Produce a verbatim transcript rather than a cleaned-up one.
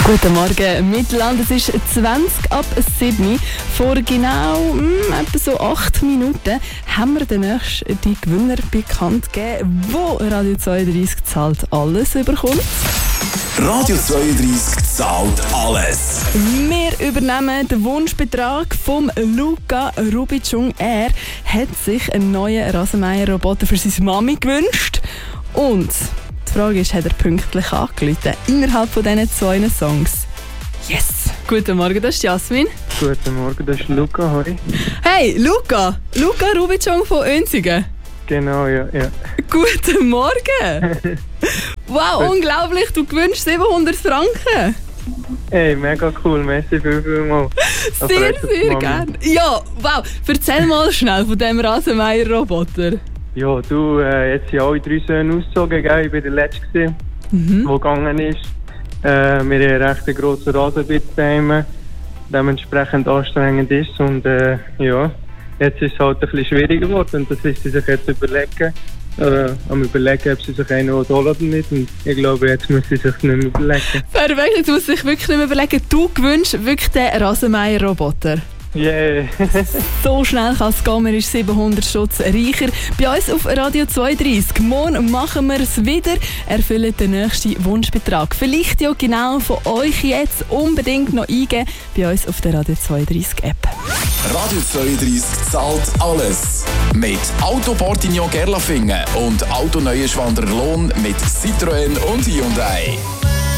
Guten Morgen, Mittelland. Es ist zwanzig ab sieben. Vor genau mh, etwa so acht Minuten haben wir den nächsten die Gewinner bekannt gegeben, wo Radio zweiunddreißig zahlt alles überkommt. Radio zweiunddreißig zahlt alles. Wir übernehmen den Wunschbetrag vom Luca Rubitschung. Er hat sich einen neuen Rasenmäher-Roboter für seine Mami gewünscht. Und die Frage ist, hat er pünktlich angerufen innerhalb von diesen zwei Songs? Yes! Guten Morgen, das ist Jasmin. Guten Morgen, das ist Luca. Hoi. Hey, Luca! Luca Rubitschung von Önsigen. Genau, ja. ja. Guten Morgen! Wow, unglaublich, du gewünscht siebenhundert Franken. Hey, mega cool, merci viel, viel mal. Sehr, sehr gerne. Ja, wow, erzähl mal schnell von diesem Rasenmäher-Roboter. Ja, du, äh, jetzt sind alle drei Söhne ausgezogen, gell? Ich war der Letzte, der mhm. gegangen ist. Äh, wir haben einen recht grossen Rasenbit daheim, dementsprechend anstrengend ist. Und äh, ja, jetzt ist es halt ein bisschen schwieriger geworden und das ist sie sich jetzt überlegen. Äh, am überlegen, ob sie sich einen holen oder nicht. Und ich glaube, jetzt muss sie sich nicht mehr überlegen. Perfekt, jetzt muss sich wirklich nicht mehr überlegen. Du gewünschst wirklich den Rasenmäher-Roboter. Yeah. So schnell kann es gehen, man ist siebenhundert Stutz reicher. Bei uns auf Radio zweiunddreißig. Morgen machen wir es wieder, erfüllen den nächsten Wunschbetrag. Vielleicht ja genau von euch jetzt unbedingt noch eingeben bei uns auf der Radio zweiunddreißig App. Radio zweiunddreißig zahlt alles. Mit Auto Portignon Gerlafingen und Auto Neuenschwander Lohn mit Citroën und Hyundai.